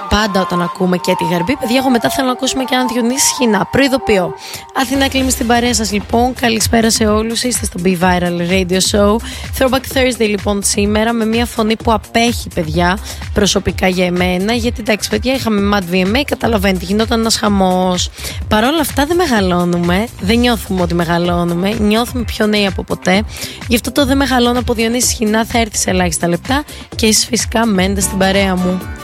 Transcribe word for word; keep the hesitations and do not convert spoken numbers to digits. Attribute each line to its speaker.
Speaker 1: πάντα όταν ακούμε και τη Γαρμπή, παιδιά, εγώ μετά θέλω να ακούσουμε και έναν Διονύση Σχοινά. Προειδοποιώ. Αθηνά Κλίμη στην παρέα σας λοιπόν. Καλησπέρα σε όλους. Είστε στο Be Viral Radio Show. Throwback Thursday λοιπόν σήμερα με μια φωνή που απέχει, παιδιά, προσωπικά για εμένα. Γιατί εντάξει, παιδιά, είχαμε Mad βι εμ έι, καταλαβαίνετε, γινόταν ένας χαμός. Παρ' όλα αυτά δεν μεγαλώνουμε. Δεν νιώθουμε ότι μεγαλώνουμε. Νιώθουμε πιο νέοι από ποτέ. Γι' αυτό το δεν μεγαλώνω από Διονύση Σχοινά θα έρθει σε ελάχιστα λεπτά. Και εσείς φυσικά μένετε στην παρέα μου.